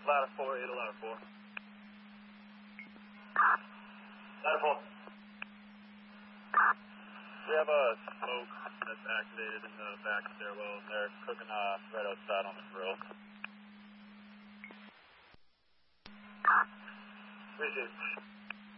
Ladder 4, 8 to ladder 4. Ladder 4. We have a smoke that's activated in the back stairwell, and they're cooking right outside on the grill. Appreciate it.